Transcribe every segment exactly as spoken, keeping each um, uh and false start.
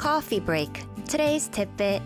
Coffee break. Today's tidbit.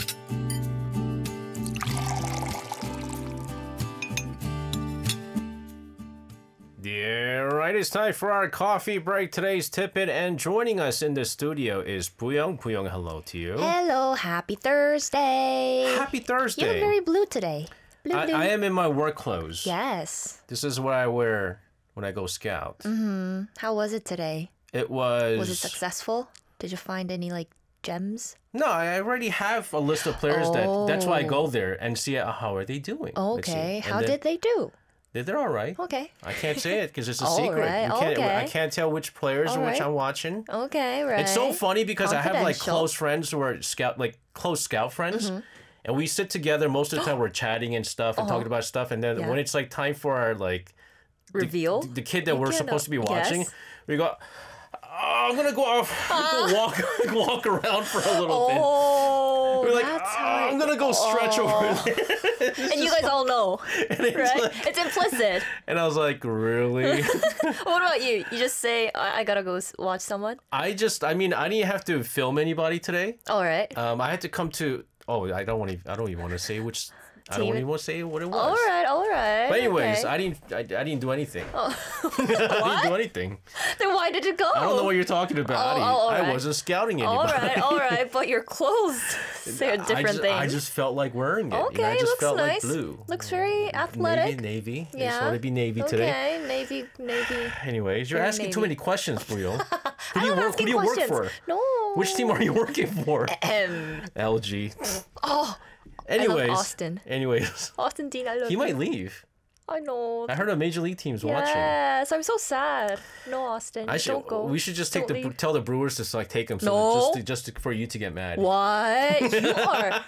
Yeah, right. It's time for our coffee break. Today's tidbit, and joining us in the studio is Booyoung. Booyoung, hello to you. Hello, happy Thursday. Happy Thursday. You look very blue today. Blue, I, blue. I am in my work clothes. Yes. This is what I wear when I go scout. Mm-hmm. How was it today? It was... Was it successful? Did you find any, like, gems? No, I already have a list of players Oh. that... That's why I go there and see uh, how are they doing. Let's see. Okay. And How then- did they do? They- They're all right. Okay. I can't say it because it's a All secret. right, You can't, okay. I can't tell which players All or which right. I'm watching. Okay, right. It's so funny because I have like Confidential. close friends who are scout, like close scout friends, Mm-hmm. and we sit together most of the time. We're chatting and stuff and talking about stuff, and then Uh-huh. Yeah. when it's like time for our like the- Reveal? the, the kid that You we're can, supposed to be uh, watching, yes. we go. Oh, I'm gonna go off, go walk, walk around for a little bit. Oh, We're like, that's "Oh, how I'm gonna go stretch over there. And you guys all know, right? like- It's implicit. And I was like, really? What about you? You just say, I, I gotta go s- watch someone? I just, I mean, I didn't have to film anybody today. All right. Um, I had to come to. Oh, I don't want to. I don't even want to say which. I don't Team? even want to say what it was. all right, all right. But anyways, okay. I didn't. I, I didn't do anything. I didn't do anything. Then why did you go? I don't know what you're talking about. Oh, I, didn't- oh, all I right. wasn't scouting anybody. All right, all right, but your clothes say a I different just, thing. I just felt like wearing it. okay, you know, I just looks felt nice. like blue. Looks very athletic. Navy, navy. I just Yeah. want to be navy okay, today. navy, navy. Anyways, you're Very asking too navy. many questions, Brio. Who I do you love work? Who asking do you questions. work for? No. Which team are you working for? Um, L G. oh, Anyways, Austin. Anyways, Austin Dean, I love he you. might leave. I know. I heard a major league team's watching. Yes, I'm so sad. No, Austin, I should. don't go. We should just take Don't the leave. tell the Brewers to like take him, so No. that just to, just to, for you to get mad. What? You are.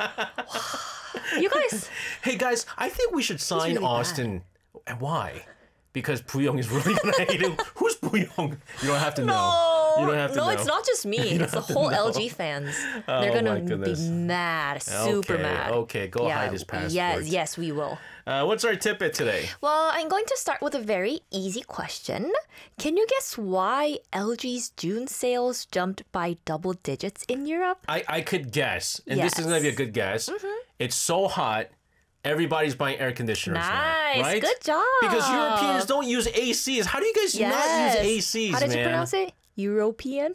You guys. Hey guys, I think we should sign really bad. Austin. And why? Because Booyoung is really gonna hate him. Who's Booyoung? You don't have to know. No, You don't have to no, know. it's not just me. It's the whole L G fans. They're Oh, gonna my goodness. be mad, super Okay, mad. okay, go hide his passport. Yes, yes, we will. Uh, what's our tidbit today? Well, I'm going to start with a very easy question. Can you guess why L G's June sales jumped by double digits in Europe? I, I could guess, and this is gonna be a Yes. good guess. It's so hot, everybody's buying air conditioners Nice, now, right? good job. Because Europeans don't use A Cs. How do you guys not use A Cs, How did man? you pronounce it? European?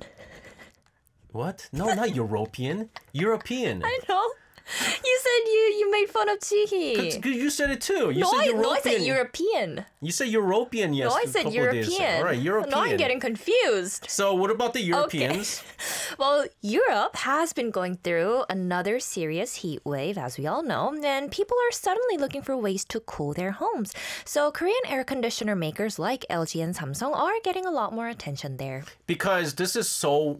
What? No, not European. European. I know. You said you, you made fun of Chihi. You said it too. You No said I, European. no, I said European. You said European yes. No, I a said couple of days ago. European. All right, European. No, I'm getting confused. So what about the Europeans? Well, Europe has been going through another serious heat wave, as we all know, and people are suddenly looking for ways to cool their homes. So Korean air conditioner makers like L G and Samsung are getting a lot more attention there. Because this is so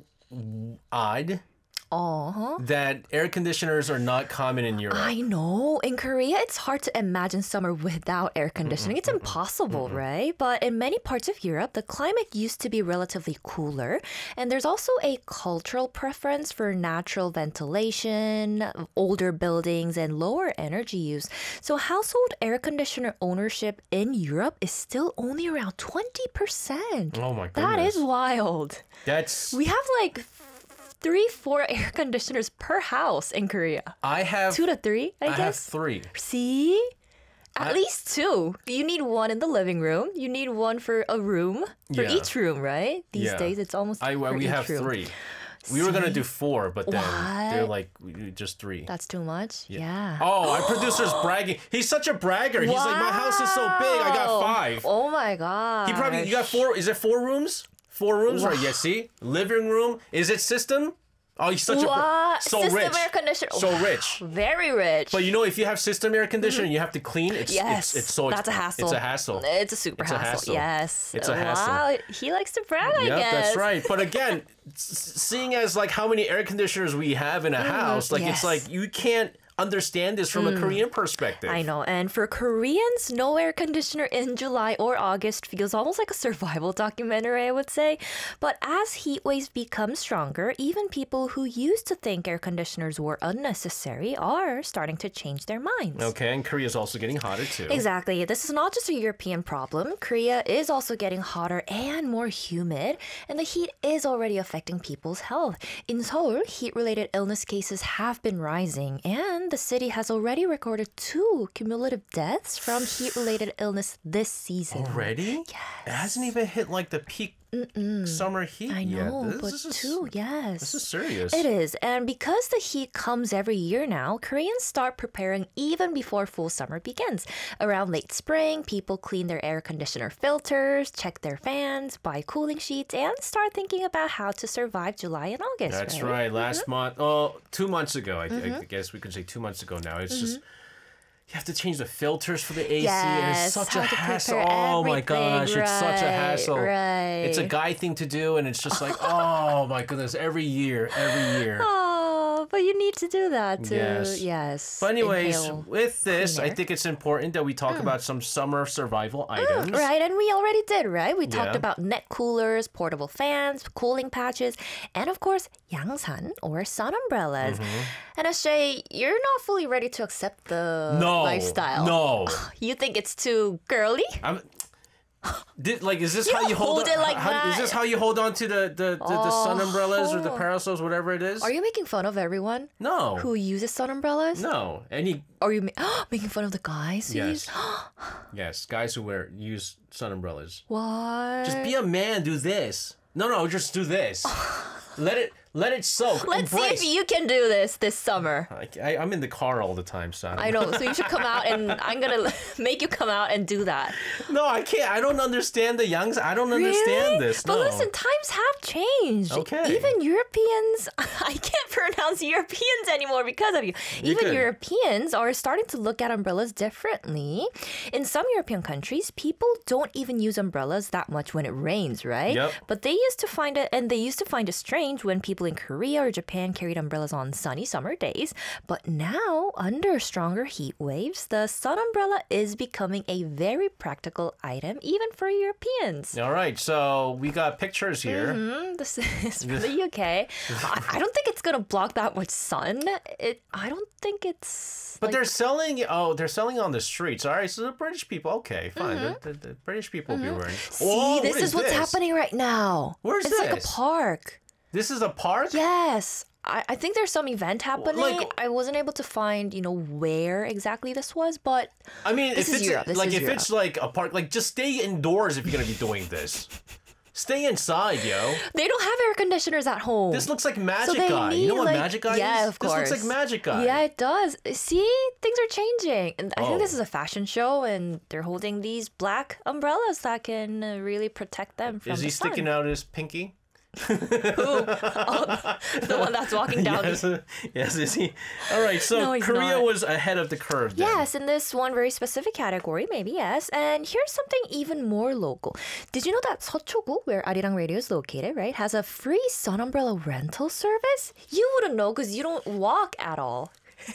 odd Uh-huh. that air conditioners are not common in Europe. I know. In Korea, it's hard to imagine summer without air conditioning. It's impossible, right? But in many parts of Europe, the climate used to be relatively cooler. And there's also a cultural preference for natural ventilation, older buildings, and lower energy use. So household air conditioner ownership in Europe is still only around twenty percent. Oh my That is goodness. wild. That's We have like three, four air conditioners per house in Korea. I have Two to three, I, I have guess. three. See? I- At least two. You need one in the living room. You need one for a room. For Yeah. each room, right? These Yeah. days, it's almost I for we each have room. three. We were gonna do See? four, but then they're What? like we- just three. That's too much? Yeah. Oh, our producer's bragging. He's such a bragger. He's like, my house is so big. I got five. Oh my god. He probably you got four. Is it four rooms? Four rooms, right? Yeah. See, living room. Is it system? Oh, he's such a What? so System rich. air conditioner. So Wow. rich. Very rich. But you know, if you have system air conditioner, you have to clean. It's yes. it's, it's so That's a exp- hassle. It's a hassle. It's a super It's a hassle. hassle. Yes. It's a hassle. Wow. He likes to brag, I Yep, guess. that's right. But again, s- seeing as like how many air conditioners we have in a house, like it's Mm-hmm. like yes. you can't understand this from a Korean perspective. I know. And for Koreans, no air conditioner in July or August feels almost like a survival documentary, I would say. But as heat waves become stronger, even people who used to think air conditioners were unnecessary are starting to change their minds. Okay, and Korea's also getting hotter too. Exactly. This is not just a European problem. Korea is also getting hotter and more humid, and the heat is already affecting people's health. In Seoul, heat-related illness cases have been rising, and the city has already recorded two cumulative deaths from heat-related illness this season. Already? Yes. It hasn't even hit like the peak Mm-mm. summer heat I yet. know, This, but this is, two, yes. This is serious. It is. And because the heat comes every year now, Koreans start preparing even before full summer begins. Around late spring, people clean their air conditioner filters, check their fans, buy cooling sheets, and start thinking about how to survive July and August. That's right. right. Last month, oh, two months ago, I, mm-hmm. I guess we could say two months ago now. It's mm-hmm. just, you have to change the filters for the A C. Yes, it's such how a to hassle. prepare Oh my everything. gosh, it's such a Right, hassle. right. It's a guy thing to do, and it's just like, oh my goodness, every year, every year. Oh, but you need to do that too. Yes. Yes. But anyways, Inhale with this, clean I air. think it's important that we talk about some summer survival items. Right, and we already did, right? We talked Yeah. about neck coolers, portable fans, cooling patches, and of course, yangsan or sun umbrellas. Mm-hmm. And Ashay, you're not fully ready to accept the No, lifestyle. no. You think it's too girly? I'm, did, like, is this You how don't you hold, hold it on, like how, that. Is this how you hold on to the, the, the, the sun umbrellas or the parasols, whatever it is? Are you making fun of everyone No. who uses sun umbrellas? No. Any Are you ma- making fun of the guys who use? Yes. Yes, guys who wear use sun umbrellas. What? Just be a man, do this. No, no, just do this. let it let it soak. Let's Embrace. see if you can do this this summer. I, I, I'm in the car all the time, son. I know, so you should come out and I'm gonna make you come out and do that. No, I can't. I don't understand the youngs. I don't understand Really? this. But no. listen, times have changed. Okay. Even Europeans, I can't pronounce Europeans anymore because of you. You're Even good. Europeans are starting to look at umbrellas differently. In some European countries, people don't even use umbrellas that much when it rains, right? Yep. But they used to find it, and they used to find it strange when people in Korea or Japan carried umbrellas on sunny summer days. But now, under stronger heat waves, the sun umbrella is becoming a very practical item, even for Europeans. All right, so we got pictures here. Mm, this is from the U K. I, I don't think it's gonna block that much sun. It. I don't think it's. But like, they're selling. Oh, they're selling on the streets. All right, so the British people. Okay, fine. The, the, the British people will be wearing. See, Whoa, this what is, what's this? happening right now. Where's it's like a this? park. This is a park. Yes. I, I think there's some event happening. Like- I wasn't able to find, you know, where exactly this was, but I mean, This if is it's Europe. This like is if Europe. it's like a park, like just stay indoors if you're gonna be doing this. Stay inside, yo. they don't have air conditioners at home. This looks like so Magic they Guy. need, You know what like, Magic Guy yeah, is? of course. This looks like Magic Guy. Yeah, it does. See, things are changing. And I Oh. think this is a fashion show, and they're holding these black umbrellas that can uh, really protect them from Is he the sun. sticking out his pinky? The one that's walking down. Yes, yes, is he? All right, so No, he's Korea not. was ahead of the curve then. Yes, in this one very specific category, maybe yes. And here's something even more local. Did you know that Seochogu, where Arirang Radio is located, right, has a free sun umbrella rental service? You wouldn't know because you don't walk at all.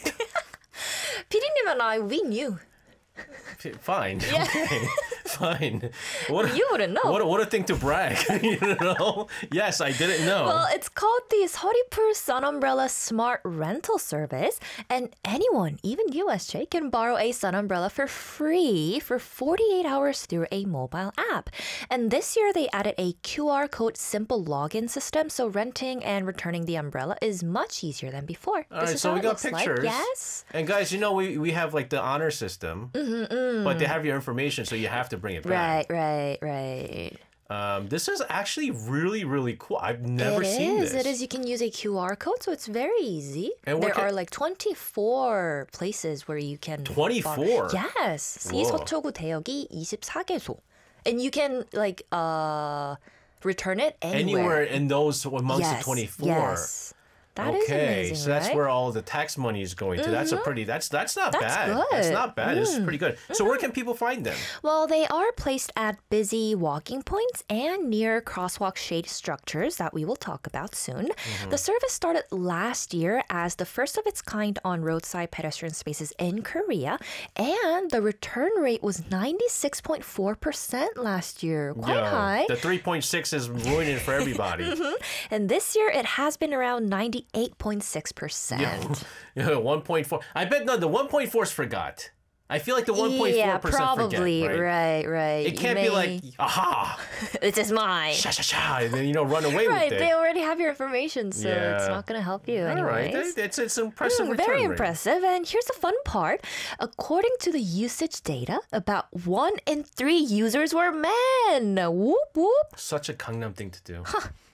피디님 and I, we knew. F- Fine. Okay. Fine. What a, You wouldn't know. What a, what a thing to brag. You know? Yes, I didn't know. Well, it's called the Soripur Sun Umbrella Smart Rental Service, and anyone, even you, S J, can borrow a sun umbrella for free for forty-eight hours through a mobile app. And this year they added a Q R code simple login system, so renting and returning the umbrella is much easier than before. All This right, is so how we it got looks like. pictures. Yes. And guys, you know we, we have like the honor system, Mm-hmm, but they have your information, so you have to bring it Right, back. right, right. Um, this is actually really, really cool. I've never It seen is, this. It is. You can use a Q R code, so it's very easy. And what there can- are like twenty-four places where you can. twenty-four? Yes. See, Whoa. 서초구 대역이 이십사 개소. And you can like uh return it anywhere. Anywhere in those amongst yes, the twenty-four. Yes. That is okay, amazing, so that's right? where all the tax money is going to. That's a pretty. That's that's not That's bad. good. That's not bad. This is pretty good. So where can people find them? Well, they are placed at busy walking points and near crosswalk shade structures that we will talk about soon. The service started last year as the first of its kind on roadside pedestrian spaces in Korea, and the return rate was ninety-six point four percent last year. Quite Yo, high. The three point six is ruining it for everybody. And this year it has been around ninety-eight point six percent. Yeah, one point four. I bet no, the one point four is forgot. I feel like the one point four Yeah, percent probably. forget, right? right, right. It You can't be may- like, aha, this is mine. sha sha sha, and then, you know, run away Right, with they it. already have your information, so it's Yeah. not going to help you All right, anyways. that- it's, it's an impressive Mm, return very rate. impressive. And here's the fun part. According to the usage data, about one in three users were men. Whoop, whoop. Such a Gangnam thing to do.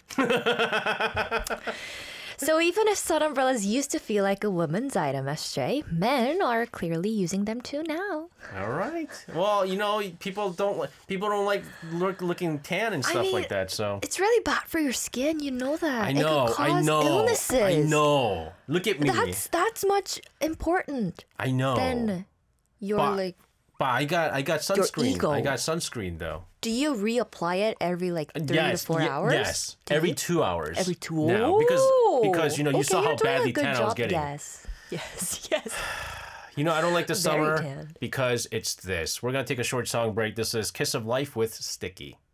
So even if sun umbrellas used to feel like a woman's item, S J, men are clearly using them too now. All right. Well, you know, people don't like people don't like look, looking tan and stuff mean, like that. So It's really bad for your skin. You know that. I It know, could I cause know, illnesses. I know. Look at me. That's that's much important I know. than your But- like. But I got I got Your sunscreen. ego. I got sunscreen though. Do you reapply it every like three yes, to four ye- hours? Yes, Do every you? two hours. Every two. now because Ooh. because you know you Okay, saw you're how doing a badly good tan I was job. getting. Yes, yes, yes. You know I don't like the Very summer tan. because it's this. We're gonna take a short song break. This is Kiss of Life with Sticky.